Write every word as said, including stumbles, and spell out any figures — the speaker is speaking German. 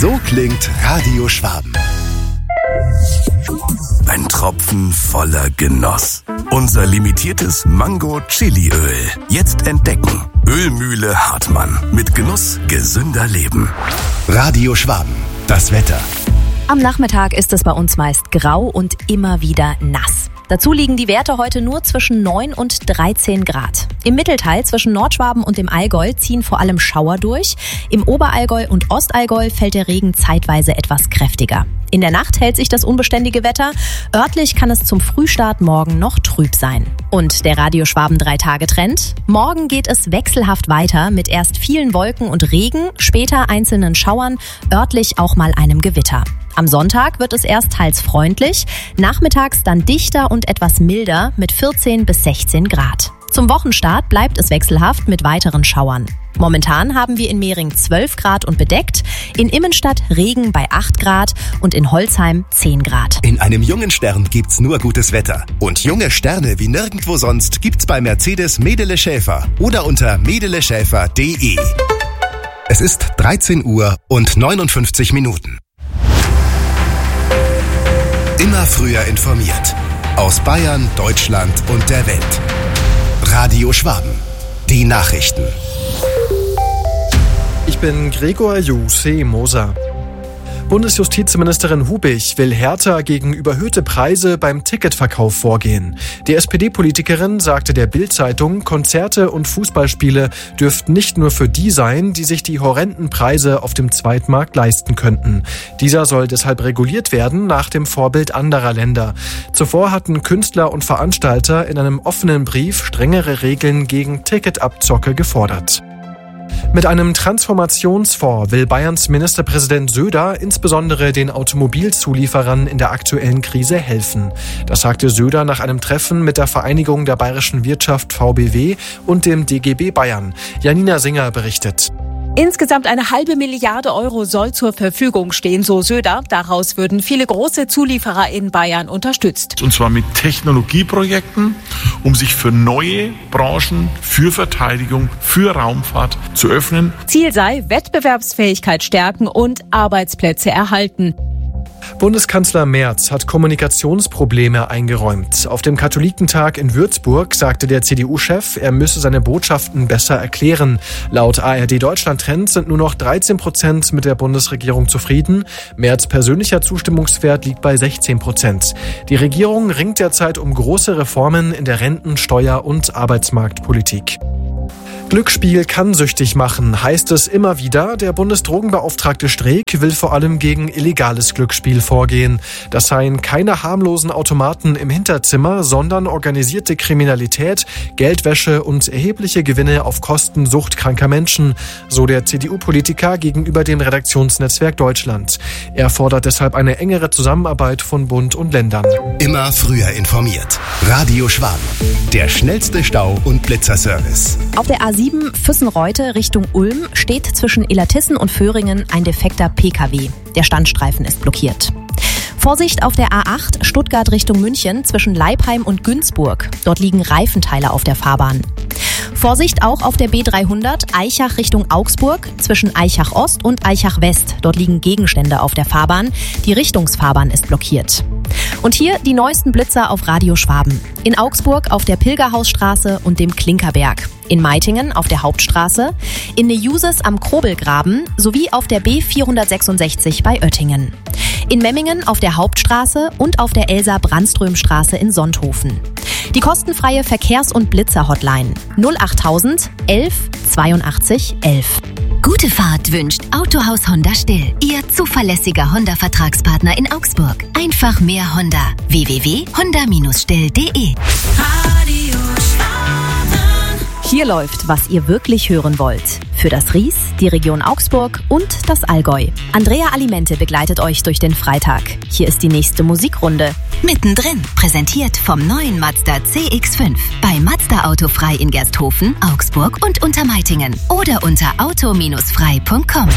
So klingt Radio Schwaben. Ein Tropfen voller Genuss. Unser limitiertes Mango-Chili-Öl. Jetzt entdecken. Ölmühle Hartmann. Mit Genuss gesünder Leben. Radio Schwaben. Das Wetter. Am Nachmittag ist es bei uns meist grau und immer wieder nass. Dazu liegen die Werte heute nur zwischen neun und dreizehn Grad. Im Mittelteil zwischen Nordschwaben und dem Allgäu ziehen vor allem Schauer durch. Im Oberallgäu und Ostallgäu fällt der Regen zeitweise etwas kräftiger. In der Nacht hält sich das unbeständige Wetter. Örtlich kann es zum Frühstart morgen noch trüb sein. Und der Radio Schwaben drei Tage Trend? Morgen geht es wechselhaft weiter mit erst vielen Wolken und Regen, später einzelnen Schauern, örtlich auch mal einem Gewitter. Am Sonntag wird es erst teils freundlich, nachmittags dann dichter und etwas milder mit vierzehn bis sechzehn Grad. Zum Wochenstart bleibt es wechselhaft mit weiteren Schauern. Momentan haben wir in Mehring zwölf Grad und bedeckt, in Immenstadt Regen bei acht Grad und in Holzheim zehn Grad. In einem jungen Stern gibt's nur gutes Wetter. Und junge Sterne wie nirgendwo sonst gibt's bei Mercedes Medele Schäfer oder unter medele schäfer punkt de. Es ist dreizehn Uhr und neunundfünfzig Minuten. Immer früher informiert. Aus Bayern, Deutschland und der Welt. Radio Schwaben. Die Nachrichten. Ich bin Gregor Juse Moser. Bundesjustizministerin Hubich will härter gegen überhöhte Preise beim Ticketverkauf vorgehen. Die S P D-Politikerin sagte der Bild-Zeitung, Konzerte und Fußballspiele dürften nicht nur für die sein, die sich die horrenden Preise auf dem Zweitmarkt leisten könnten. Dieser soll deshalb reguliert werden nach dem Vorbild anderer Länder. Zuvor hatten Künstler und Veranstalter in einem offenen Brief strengere Regeln gegen Ticketabzocke gefordert. Mit einem Transformationsfonds will Bayerns Ministerpräsident Söder insbesondere den Automobilzulieferern in der aktuellen Krise helfen. Das sagte Söder nach einem Treffen mit der Vereinigung der bayerischen Wirtschaft V B W und dem D G B Bayern. Janina Singer berichtet. Insgesamt eine halbe Milliarde Euro soll zur Verfügung stehen, so Söder. Daraus würden viele große Zulieferer in Bayern unterstützt. Und zwar mit Technologieprojekten, um sich für neue Branchen, für Verteidigung, für Raumfahrt zu öffnen. Ziel sei Wettbewerbsfähigkeit stärken und Arbeitsplätze erhalten. Bundeskanzler Merz hat Kommunikationsprobleme eingeräumt. Auf dem Katholikentag in Würzburg sagte der C D U-Chef, er müsse seine Botschaften besser erklären. Laut A R D Deutschland Trend sind nur noch dreizehn Prozent mit der Bundesregierung zufrieden. Merz' persönlicher Zustimmungswert liegt bei sechzehn Prozent. Die Regierung ringt derzeit um große Reformen in der Renten-, Steuer- und Arbeitsmarktpolitik. Glücksspiel kann süchtig machen, heißt es immer wieder. Der Bundesdrogenbeauftragte Streeck will vor allem gegen illegales Glücksspiel vorgehen. Das seien keine harmlosen Automaten im Hinterzimmer, sondern organisierte Kriminalität, Geldwäsche und erhebliche Gewinne auf Kosten suchtkranker Menschen, so der C D U-Politiker gegenüber dem Redaktionsnetzwerk Deutschland. Er fordert deshalb eine engere Zusammenarbeit von Bund und Ländern. Immer früher informiert. Radio Schwaben. Der schnellste Stau- und Blitzerservice. Auf der A sieben Füssen-Reute Richtung Ulm steht zwischen Illertissen und Föhringen ein defekter P K W. Der Standstreifen ist blockiert. Vorsicht auf der A acht Stuttgart Richtung München zwischen Leipheim und Günzburg. Dort liegen Reifenteile auf der Fahrbahn. Vorsicht auch auf der B dreihundert Aichach Richtung Augsburg zwischen Aichach Ost und Aichach West. Dort liegen Gegenstände auf der Fahrbahn. Die Richtungsfahrbahn ist blockiert. Und hier die neuesten Blitzer auf Radio Schwaben. In Augsburg auf der Pilgerhausstraße und dem Klinkerberg. In Meitingen auf der Hauptstraße, in Neujuses am Krobelgraben sowie auf der B vierhundertsechsundsechzig bei Oettingen. In Memmingen auf der Hauptstraße und auf der Elsa-Brandström-Straße in Sonthofen. Die kostenfreie Verkehrs- und Blitzer-Hotline null achttausend elf zweiundachtzig elf. Gute Fahrt wünscht Autohaus Honda Still, Ihr zuverlässiger Honda-Vertragspartner in Augsburg. Einfach mehr Honda. w w w punkt honda Bindestrich still punkt de. Hier läuft, was ihr wirklich hören wollt. Für das Ries, die Region Augsburg und das Allgäu. Andrea Alimente begleitet euch durch den Freitag. Hier ist die nächste Musikrunde. Mittendrin, präsentiert vom neuen Mazda C X fünf. Bei Mazda Autofrei in Gersthofen, Augsburg und Untermeitingen. Oder unter auto Bindestrich frei punkt com.